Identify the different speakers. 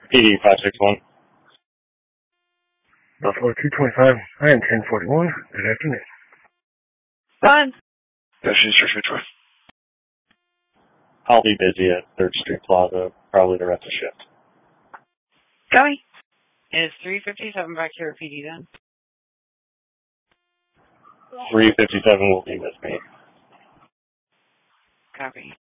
Speaker 1: PD 561.
Speaker 2: Buffalo 225, I am 1041. Good afternoon.
Speaker 3: Ron.
Speaker 4: Yes, Easter Troy.
Speaker 1: I'll be busy at 3rd Street Plaza, probably the rest of the shift.
Speaker 3: Copy. Is 357 back here at PD then?
Speaker 1: 357 will be with me.
Speaker 3: Copy.